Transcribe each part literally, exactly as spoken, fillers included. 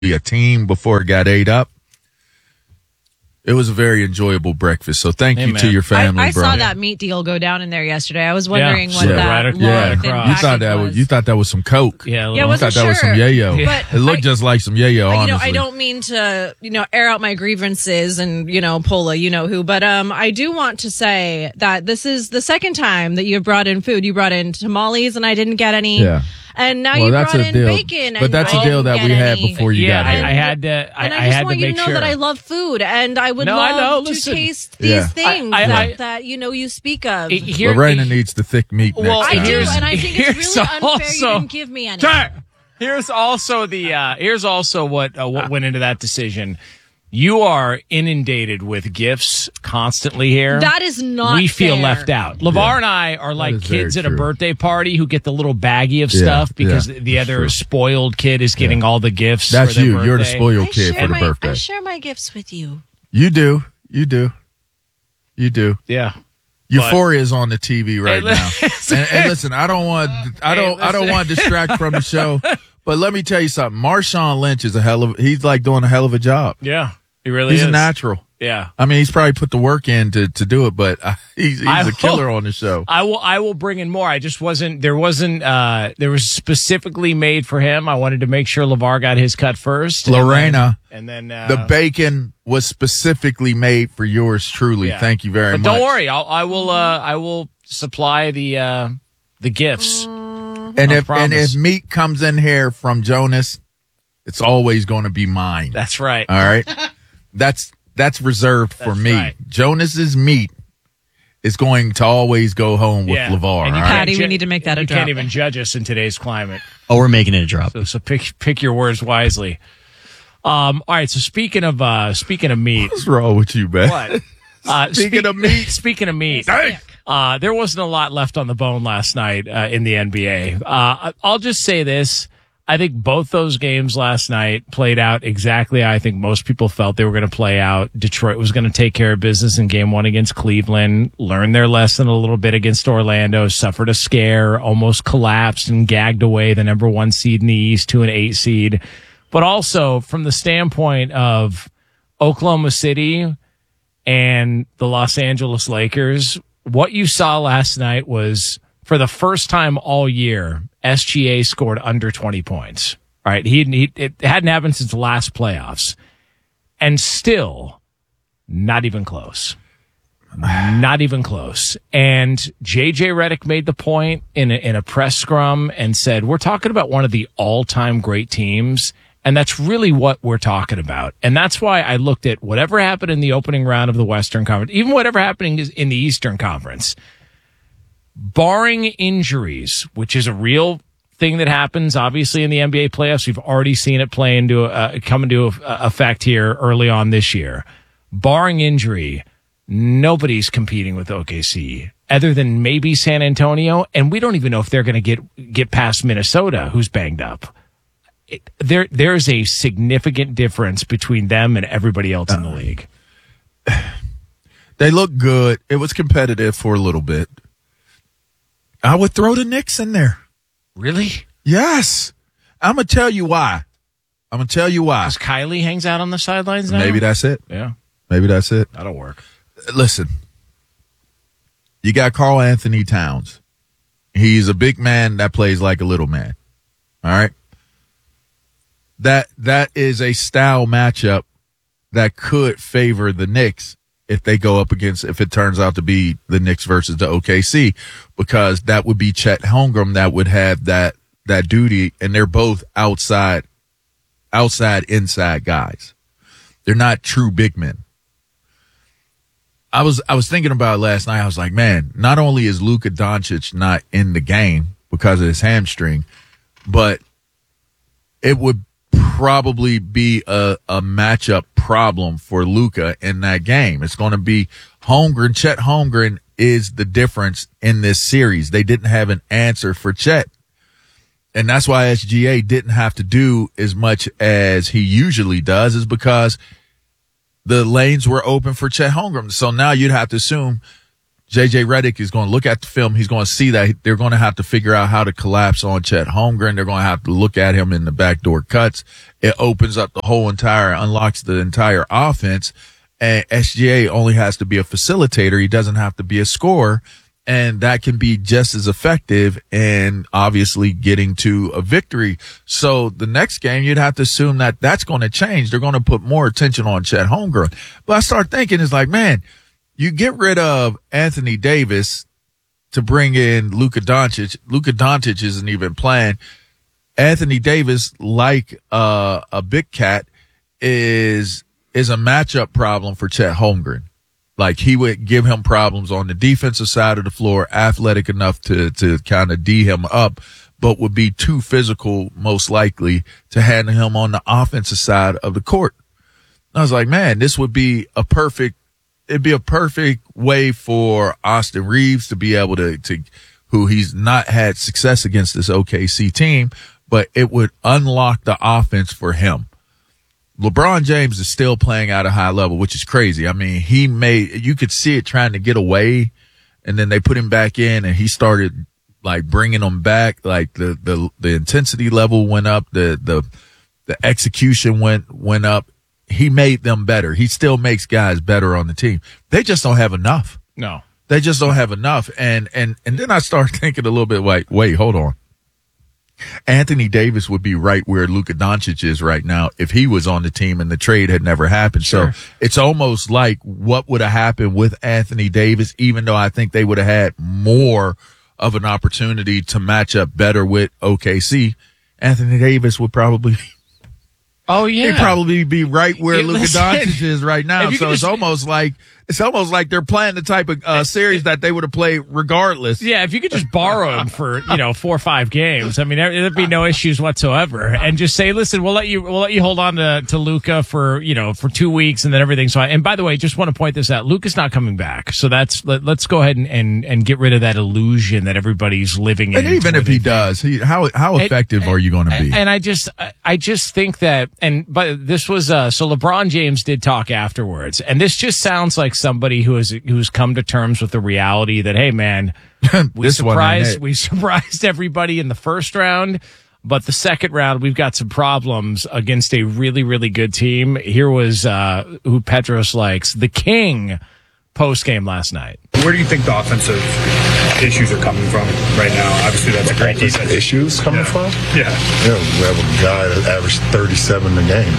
a team before it got ate up. It was a very enjoyable breakfast. So thank hey, you man. to your family, I, I bro. saw that meat deal go down in there yesterday. I was wondering yeah. what yeah. that right, was. Yeah, you thought that was. was. You thought that was some Coke. Yeah, yeah, you thought sure. that was some yayo. Yeah. It looked I, just like some yayo. Honestly, you know, I don't mean to, you know, air out my grievances and you know, pull a you know who, but um, I do want to say that this is the second time that you have brought in food. You brought in tamales, and I didn't get any. Yeah. And now well, you that's brought a in deal. bacon. But that's I a deal that we had any. before you yeah, got here. I, I had to. I, and I, I just had want to you make to know sure that I love food, and I would no, love I know. to Listen, taste these yeah. things I, I, that, I, that you know you speak of. Here, Lorena needs the thick meat. Well, next I time. do, and I think it's really unfair also, you didn't give me any. Here's also the. Uh, here's also what uh, what went into that decision. You are inundated with gifts constantly here. That is not We feel fair. left out. LeVar Yeah. and I are like kids at true. a birthday party who get the little baggie of Yeah, stuff because yeah, the other true. spoiled kid is getting Yeah. all the gifts. That's for their you. birthday. You're the spoiled I kid share for the my, birthday. I share my gifts with you. You do. You do. You do. Yeah. Euphoria is on the T V right Hey, now. and, and listen, I don't want. I don't. Hey, I don't want to distract from the show. But let me tell you something. Marshawn Lynch is a hell of. He's like doing a hell of a job. Yeah. He really He's is. a natural. Yeah. I mean, he's probably put the work in to, to do it, but uh, he's, he's I a killer hope- on the show. I will. I will bring in more. I just wasn't. There wasn't. Uh, there was specifically made for him. I wanted to make sure LeVar got his cut first. Lorena, and then, and then uh, the bacon was specifically made for yours truly. Yeah. Thank you very but much. Don't worry. I'll, I will. Uh, I will supply the uh, the gifts. And I if promise. and if meat comes in here from Jonas, it's always going to be mine. That's right. All right. That's that's reserved for That's me. right. Jonas's meat is going to always go home with Yeah. LeVar. And you all right? Patty, we need to make that a You drop. can't even judge us in today's climate. Oh, we're making it a drop. So, so pick pick your words wisely. Um. All right. So speaking of uh, speaking of meat, What's wrong with you, man? what? Uh, Speaking speak- of meat. Speaking of meat. Hey! Uh, there wasn't a lot left on the bone last night uh, in the N B A. Uh, I'll just say this. I think both those games last night played out exactly how I think most people felt they were going to play out. Detroit was going to take care of business in game one against Cleveland, learn their lesson a little bit against Orlando, suffered a scare, almost collapsed and gagged away the number one seed in the East to an eight seed. But also from the standpoint of Oklahoma City and the Los Angeles Lakers, what you saw last night was, for the first time all year, S G A scored under twenty points. All right. He, he, it hadn't happened since the last playoffs. And still, not even close. Not even close. And J J Redick made the point in a, in a press scrum and said, we're talking about one of the all-time great teams. And that's really what we're talking about. And that's why I looked at whatever happened in the opening round of the Western Conference, even whatever happening is in the Eastern Conference, barring injuries, which is a real thing that happens, obviously, in the N B A playoffs. We've already seen it play into uh, come into effect here early on this year. Barring injury, nobody's competing with O K C other than maybe San Antonio, and we don't even know if they're going to get get past Minnesota, who's banged up. It, there, there's a significant difference between them and everybody else in the league. They look good. It was competitive for a little bit. I would throw the Knicks in there. Really? Yes. I'm going to tell you why. I'm going to tell you why. Because Kylie hangs out on the sidelines now? Maybe that's it. Yeah. Maybe that's it. That'll work. Listen, you got Karl Anthony Towns. He's a big man that plays like a little man. All right? That that is a style matchup that could favor the Knicks if they go up against, if it turns out to be the Knicks versus the O K C, because that would be Chet Holmgren that would have that that duty, and they're both outside, outside, inside guys. They're not true big men. I was I was thinking about it last night. I was like, man, not only is Luka Doncic not in the game because of his hamstring, but it would probably be a, a matchup problem for Luka in that game. It's going to be Holmgren. Chet Holmgren is the difference in this series. They didn't have an answer for Chet. And that's why S G A didn't have to do as much as he usually does, is because the lanes were open for Chet Holmgren. So now you'd have to assume J J Redick is going to look at the film. He's going to see that they're going to have to figure out how to collapse on Chet Holmgren. They're going to have to look at him in the backdoor cuts. It opens up the whole entire, unlocks the entire offense. And S G A only has to be a facilitator. He doesn't have to be a scorer. And that can be just as effective and obviously getting to a victory. So the next game, you'd have to assume that that's going to change. They're going to put more attention on Chet Holmgren. But I start thinking, it's like, man, you get rid of Anthony Davis to bring in Luka Doncic. Luka Doncic isn't even playing. Anthony Davis, like uh, a big cat, is is a matchup problem for Chet Holmgren. Like, he would give him problems on the defensive side of the floor, athletic enough to, to kind of D him up, but would be too physical, most likely, to handle him on the offensive side of the court. I was like, man, this would be a perfect, it'd be a perfect way for Austin Reeves to be able to, to, who he's not had success against this O K C team, but it would unlock the offense for him. LeBron James is still playing at a high level, which is crazy. I mean, he made, you could see it trying to get away, and then they put him back in, and he started like bringing them back. Like the, the, the intensity level went up, the, the, the execution went, went up. He made them better. He still makes guys better on the team. They just don't have enough. No, they just don't have enough. And, and, and then I started thinking a little bit like, wait, hold on. Anthony Davis would be right where Luka Doncic is right now if he was on the team and the trade had never happened. Sure. So it's almost like what would have happened with Anthony Davis, even though I think they would have had more of an opportunity to match up better with O K C. Anthony Davis would probably, oh yeah, he'd probably be right where Hey, Luka listen, Doncic is right now. So it's just, almost like, it's almost like they're playing the type of uh, series that they would have played regardless. Yeah, if you could just borrow him for, you know, four or five games, I mean, there, there'd be no issues whatsoever. And just say, listen, we'll let you, we'll let you hold on to, to Luka for, you know, for two weeks and then everything's fine. And by the way, just want to point this out. Luka's not coming back. So that's, let, let's go ahead and, and, and get rid of that illusion that everybody's living in. And even if he does, he, how, how effective and, are you going to be? And I just, I just think that, and, but this was, uh, so LeBron James did talk afterwards. And this just sounds like somebody who is, who's come to terms with the reality that, hey man, we surprised we surprised everybody in the first round, but the second round we've got some problems against a really, really good team. Here was uh who Petros likes, the King, post game last night. Where do you think the offensive issues are coming from right now? Obviously that's a great defense. Issues coming yeah. from? Yeah. Yeah, we have a guy that averaged thirty-seven a game.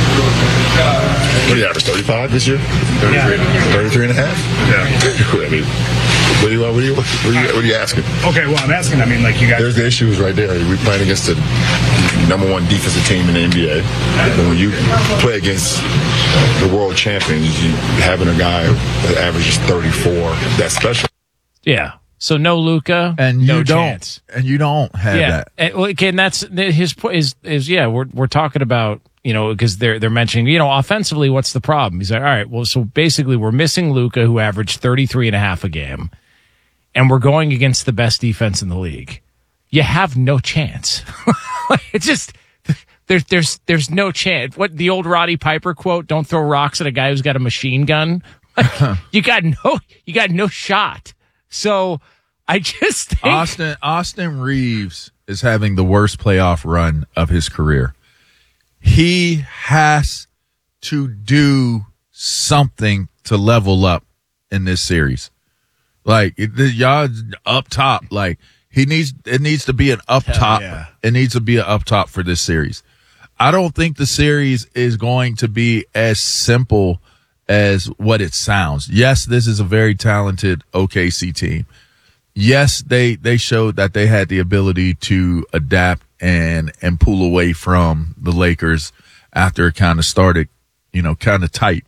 What do you average, thirty-five this year? thirty-three, yeah. thirty-three and a half? Yeah. I mean, what are you, what are you, what are you, what are you asking? Okay, well, I'm asking, I mean, like, you guys... There's the issues right there. We're playing against the number one defensive team in the N B A. And when you play against the world champions, you having a guy that averages thirty-four, that's special. Yeah. So no Luka, and you no don't, chance. and you don't have yeah. that. And, well, again, that's his point. Is is yeah? We're we're talking about, you know, because they're they're mentioning, you know, offensively, what's the problem? He's like, all right, well, so basically, we're missing Luka, who averaged thirty-three and a half a game, and we're going against the best defense in the league. You have no chance. It's just there's there's there's no chance. What the old Roddy Piper quote? Don't throw rocks at a guy who's got a machine gun. Like, you got no you got no shot. So I just think Austin Austin Reeves is having the worst playoff run of his career. He has to do something to level up in this series. Like, the y'all up top, like he needs it needs to be an up top. Yeah. It needs to be an up top for this series. I don't think the series is going to be as simple as what it sounds. Yes, this is a very talented O K C team. Yes, they, they showed that they had the ability to adapt and, and pull away from the Lakers after it kind of started, you know, kind of tight.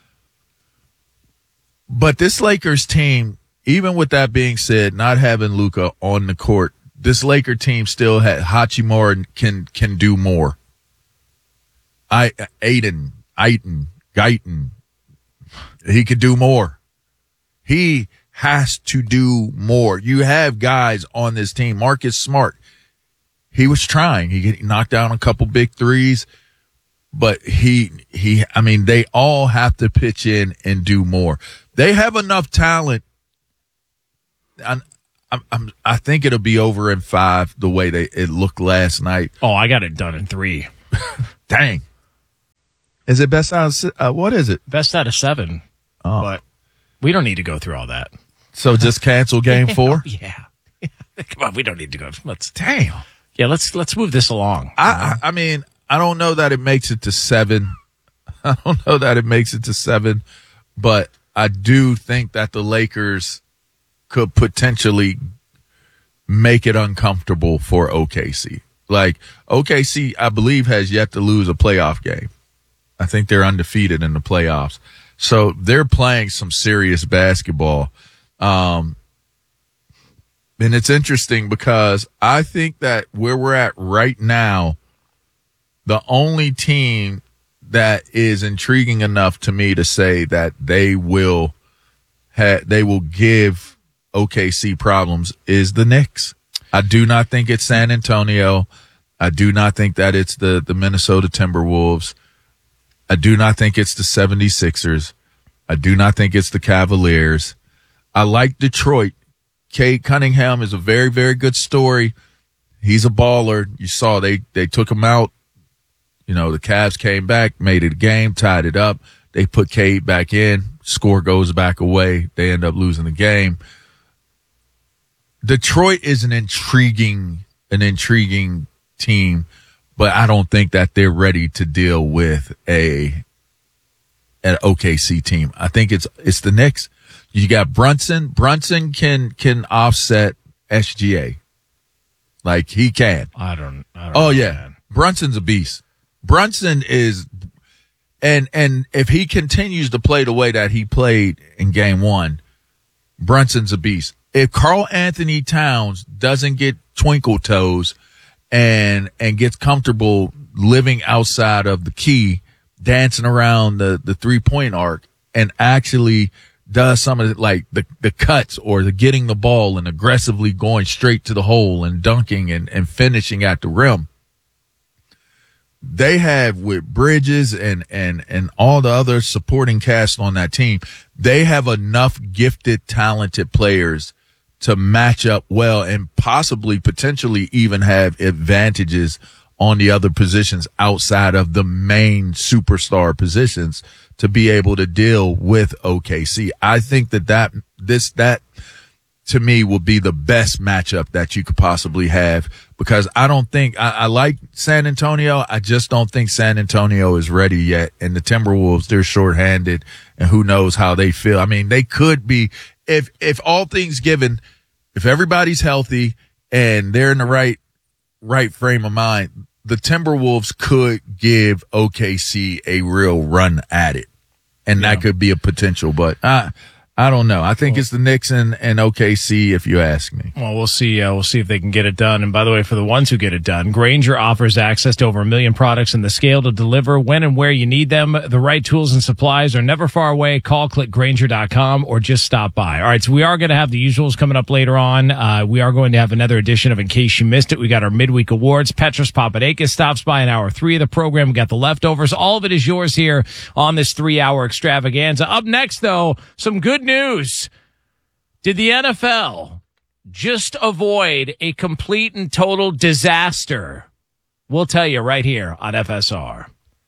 But this Lakers team, even with that being said, not having Luka on the court, this Laker team still had Hachimura can, can do more. I, Aiden, Aiton, Guyton, he could do more. He has to do more. You have guys on this team. Marcus Smart, he was trying. He knocked down a couple big threes, but he, he, I mean, they all have to pitch in and do more. They have enough talent I'm, I'm, I'm, I think it'll be over in five the way they it looked last night. Oh, I got it done in three. Dang. Is it best out of si- uh, what is it? Best out of seven. Oh. But we don't need to go through all that. So just cancel game four? Yeah. Come on, we don't need to go. Let's Damn. Yeah, let's let's move this along. I, I I mean, I don't know that it makes it to seven. I don't know that it makes it to seven, but I do think that the Lakers could potentially make it uncomfortable for O K C. Like, O K C, I believe, has yet to lose a playoff game. I think they're undefeated in the playoffs. So they're playing some serious basketball. Um, and it's interesting because I think that where we're at right now, the only team that is intriguing enough to me to say that they will ha- they will give O K C problems is the Knicks. I do not think it's San Antonio. I do not think that it's the, the Minnesota Timberwolves. I do not think it's the seventy-sixers. I do not think it's the Cavaliers. I like Detroit. Cade Cunningham is a very, very good story. He's a baller. You saw they, they took him out. You know, the Cavs came back, made it a game, tied it up. They put Cade back in. Score goes back away. They end up losing the game. Detroit is an intriguing, an intriguing team, but I don't think that they're ready to deal with a an O K C team. I think it's it's the Knicks. You got Brunson. Brunson can can offset S G A. Like he can. I don't. I don't oh know, yeah, man. Brunson's a beast. Brunson is, and and if he continues to play the way that he played in game one, Brunson's a beast. If Karl Anthony Towns doesn't get twinkle toes and and gets comfortable living outside of the key, dancing around the, the three-point arc, and actually does some of the, like the, the cuts or the getting the ball and aggressively going straight to the hole and dunking and, and finishing at the rim, they have with Bridges and, and, and all the other supporting cast on that team, they have enough gifted, talented players to match up well and possibly potentially even have advantages on the other positions outside of the main superstar positions to be able to deal with O K C. I think that that, this, that to me will be the best matchup that you could possibly have because I don't think, I, I like San Antonio. I just don't think San Antonio is ready yet. And the Timberwolves, they're shorthanded and who knows how they feel. I mean, they could be, if, if all things given, if everybody's healthy and they're in the right, right frame of mind, the Timberwolves could give O K C a real run at it. And yeah. that could be a potential, but I, I don't know. I think well, it's the Knicks and, and O K C if you ask me. Well, we'll see. Uh, we'll see if they can get it done. And by the way, for the ones who get it done, Grainger offers access to over a million products and the scale to deliver when and where you need them. The right tools and supplies are never far away. Call, click Grainger dot com or just stop by. All right. So we are going to have the usuals coming up later on. Uh, we are going to have another edition of In Case You Missed It. We got our midweek awards. Petros Papadakis stops by in hour three of the program. We got the leftovers. All of it is yours here on this three hour extravaganza. Up next, though, some good news. Did the N F L just avoid a complete and total disaster? We'll tell you right here on F S R.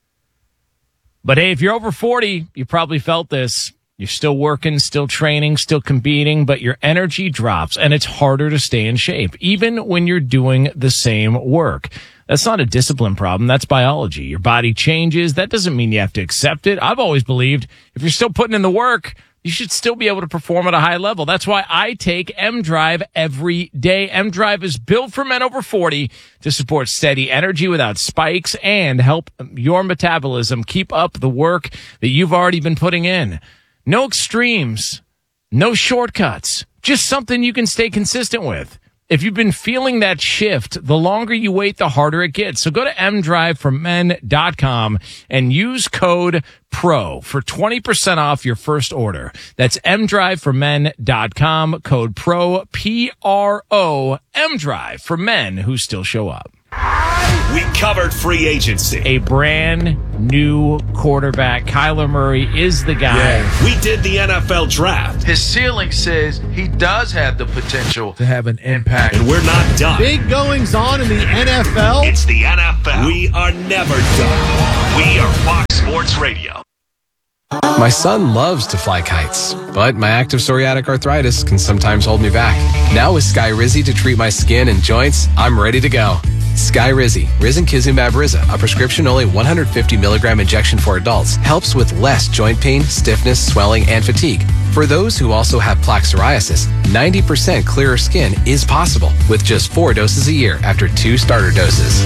But hey, if you're over forty, you probably felt this. You're still working, still training, still competing, but your energy drops and it's harder to stay in shape, even when you're doing the same work. That's not a discipline problem. That's biology. Your body changes. That doesn't mean you have to accept it. I've always believed if you're still putting in the work, you should still be able to perform at a high level. That's why I take M-Drive every day. M-Drive is built for men over forty to support steady energy without spikes and help your metabolism keep up the work that you've already been putting in. No extremes, no shortcuts, just something you can stay consistent with. If you've been feeling that shift, the longer you wait, the harder it gets. So go to M drive for men dot com and use code PRO for twenty percent off your first order. That's M drive for men dot com, code PRO, P R O, M-Drive for men who still show up. We covered free agency. A brand new quarterback. Kyler Murray is the guy. Yeah. We did the N F L draft. His ceiling says he does have the potential to have an impact. And we're not done. Big goings on in the N F L. It's the N F L. We are never done. We are Fox Sports Radio. My son loves to fly kites, but my active psoriatic arthritis can sometimes hold me back. Now with Skyrizi to treat my skin and joints, I'm ready to go. Skyrizi, Risankizumab Riza, a prescription-only one hundred fifty milligram injection for adults, helps with less joint pain, stiffness, swelling, and fatigue. For those who also have plaque psoriasis, ninety percent clearer skin is possible with just four doses a year after two starter doses.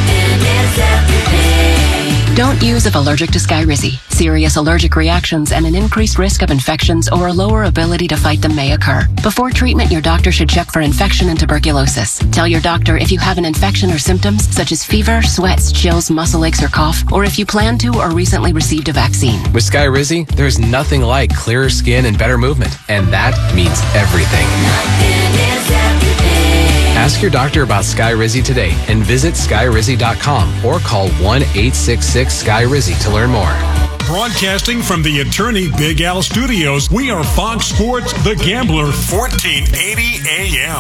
Don't use if allergic to Skyrizi. Serious allergic reactions and an increased risk of infections or a lower ability to fight them may occur. Before treatment, your doctor should check for infection and tuberculosis. Tell your doctor if you have an infection or symptoms such as fever, sweats, chills, muscle aches, or cough, or if you plan to or recently received a vaccine. With Skyrizi, there's nothing like clearer skin and better movement, and that means everything. Ask your doctor about Skyrizi today and visit Skyrizi dot com or call one eight six six Sky Rizzi to learn more. Broadcasting from the Attorney Big Al Studios, we are Fox Sports The Gambler, fourteen eighty A M.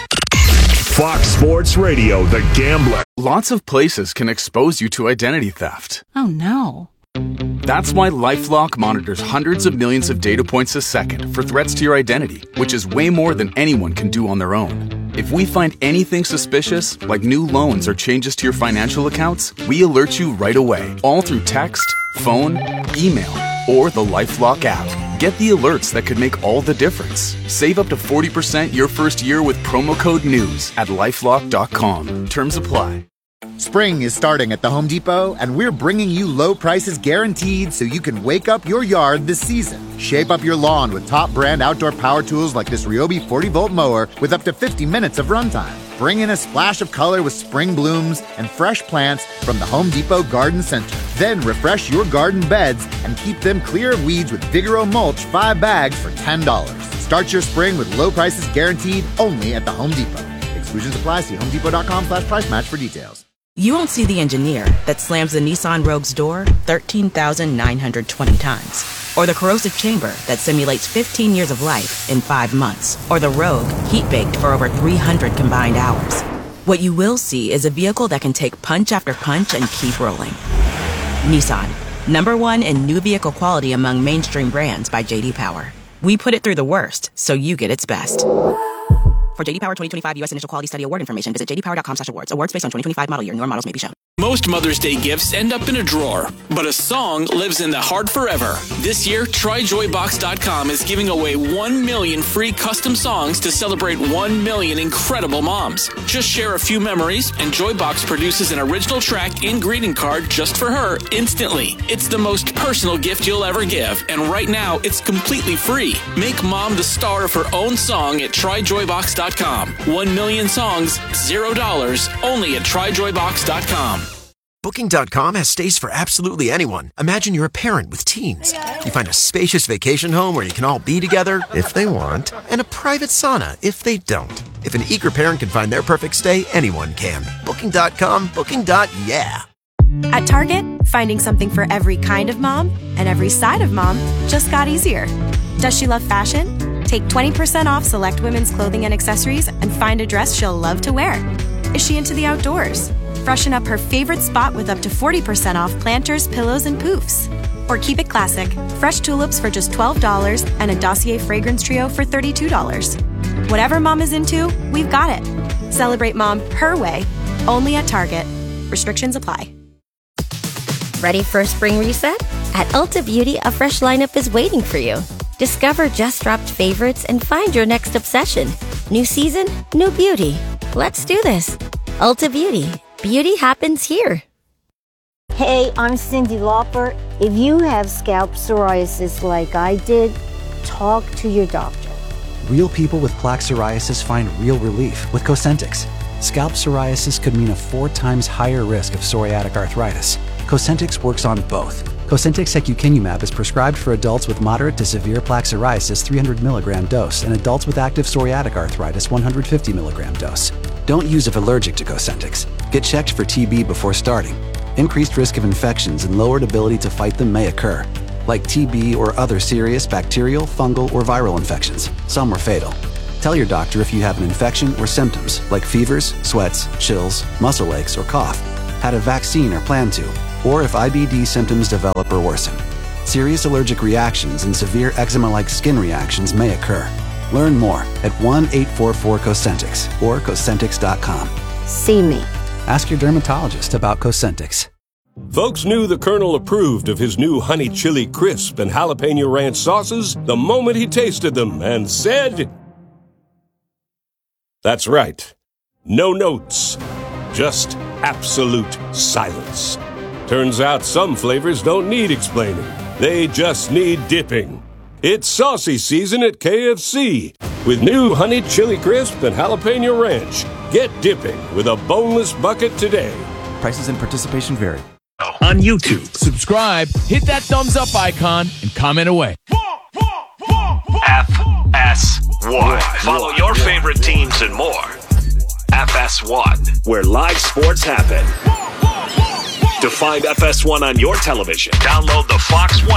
Fox Sports Radio, The Gambler. Lots of places can expose you to identity theft. Oh no. That's why LifeLock monitors hundreds of millions of data points a second for threats to your identity, which is way more than anyone can do on their own. If we find anything suspicious, like new loans or changes to your financial accounts, we alert you right away, all through text, phone, email, or the LifeLock app. Get the alerts that could make all the difference. Save up to forty percent your first year with promo code NEWS at lifelock dot com. Terms apply. Spring is starting at the Home Depot, and we're bringing you low prices guaranteed so you can wake up your yard this season. Shape up your lawn with top brand outdoor power tools like this Ryobi forty volt mower with up to fifty minutes of runtime. Bring in a splash of color with spring blooms and fresh plants from the Home Depot Garden Center. Then refresh your garden beds and keep them clear of weeds with Vigoro Mulch five bags for ten dollars. Start your spring with low prices guaranteed only at the Home Depot. Exclusions apply. See homedepot.com slash price match for details. You won't see the engineer that slams the Nissan Rogue's door thirteen thousand nine hundred twenty times. Or the corrosive chamber that simulates fifteen years of life in five months. Or the Rogue heat-baked for over three hundred combined hours. What you will see is a vehicle that can take punch after punch and keep rolling. Nissan, number one in new vehicle quality among mainstream brands by J D Power. We put it through the worst, so you get its best. For J D Power twenty twenty-five U S Initial Quality Study Award information, visit j d power dot com slash awards. Awards based on twenty twenty-five model year. Newer models may be shown. Most Mother's Day gifts end up in a drawer, but a song lives in the heart forever. This year, try joy box dot com is giving away one million free custom songs to celebrate one million incredible moms. Just share a few memories, and Joybox produces an original track and greeting card just for her instantly. It's the most personal gift you'll ever give, and right now, it's completely free. Make mom the star of her own song at try joy box dot com. One million songs, zero dollars, only at try joy box dot com. Booking dot com has stays for absolutely anyone. Imagine you're a parent with teens. You find a spacious vacation home where you can all be together, if they want, and a private sauna, if they don't. If an eager parent can find their perfect stay, anyone can. Booking dot com, booking. Yeah. At Target, finding something for every kind of mom and every side of mom just got easier. Does she love fashion? Take twenty percent off select women's clothing and accessories and find a dress she'll love to wear. Is she into the outdoors? Freshen up her favorite spot with up to forty percent off planters, pillows, and poofs. Or keep it classic. Fresh tulips for just twelve dollars and a Dossier fragrance trio for thirty-two dollars. Whatever mom is into, we've got it. Celebrate mom her way, only at Target. Restrictions apply. Ready for a spring reset? At Ulta Beauty, a fresh lineup is waiting for you. Discover just-dropped favorites and find your next obsession. New season, new beauty. Let's do this. Ulta Beauty. Beauty happens here. Hey, I'm Cyndi Lauper. If you have scalp psoriasis like I did, talk to your doctor. Real people with plaque psoriasis find real relief with Cosentyx. Scalp psoriasis could mean a four times higher risk of psoriatic arthritis. Cosentyx works on both. Cosentyx secukinumab is prescribed for adults with moderate to severe plaque psoriasis three hundred milligram dose and adults with active psoriatic arthritis one hundred fifty milligram dose. Don't use if allergic to Cosentyx. Get checked for T B before starting. Increased risk of infections and lowered ability to fight them may occur, like T B or other serious bacterial, fungal, or viral infections. Some are fatal. Tell your doctor if you have an infection or symptoms like fevers, sweats, chills, muscle aches, or cough, had a vaccine or plan to, or if I B D symptoms develop or worsen. Serious allergic reactions and severe eczema-like skin reactions may occur. Learn more at one eight four four Cosentyx or Cosentyx dot com. See me. Ask your dermatologist about Cosentyx. Folks knew the Colonel approved of his new honey chili crisp and jalapeno ranch sauces the moment he tasted them and said, that's right, no notes, just absolute silence. Turns out some flavors don't need explaining, they just need dipping. It's saucy season at K F C with new honey chili crisp and jalapeno ranch. Get dipping with a boneless bucket today. Prices and participation vary. On YouTube, subscribe, hit that thumbs up icon, and comment away. F S one. Follow your favorite teams and more. F S one, where live sports happen. To find F S one on your television, download the Fox One